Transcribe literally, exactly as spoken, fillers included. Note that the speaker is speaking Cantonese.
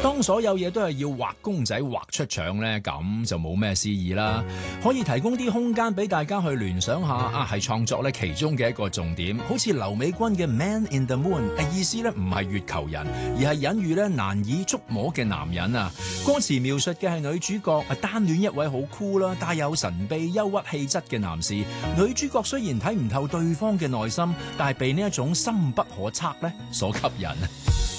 當所有嘢都係要畫公仔畫出腸呢，咁就冇咩詩意啦。可以提供啲空間俾大家去聯想下啊，係創作咧其中嘅一個重點。好似劉美君嘅《Man in the Moon》，意思咧唔係月球人，而係隱喻咧難以觸摸嘅男人啊。歌詞描述嘅係女主角單戀一位好酷啦，帶有神秘憂鬱氣質嘅男士。女主角雖然睇唔透對方嘅內心，但係被呢一種深不可測咧所吸引。